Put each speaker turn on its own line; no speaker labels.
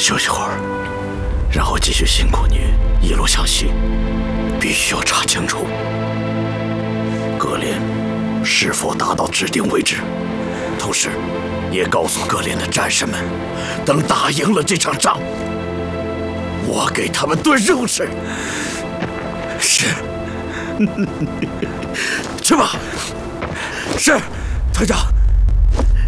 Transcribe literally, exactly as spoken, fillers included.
休息会儿，然后继续辛苦你一路向西，必须要查清楚各连是否达到指定位置，同时也告诉各连的战士们，等打赢了这场仗，我给他们炖肉吃。是，去吧。是，团长。